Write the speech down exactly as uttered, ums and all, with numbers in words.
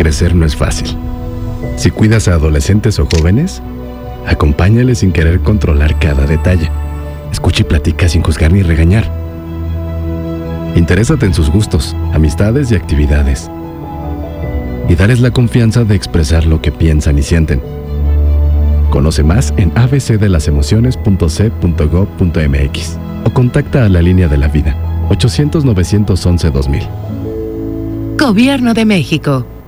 Crecer no es fácil. Si cuidas a adolescentes o jóvenes, acompáñales sin querer controlar cada detalle. Escucha y platica sin juzgar ni regañar. Interésate en sus gustos, amistades y actividades. Y darles la confianza de expresar lo que piensan y sienten. Conoce más en a b c de las emociones punto c punto gov punto m x o contacta a la Línea de la Vida, ochocientos, novecientos once, dos mil. Gobierno de México.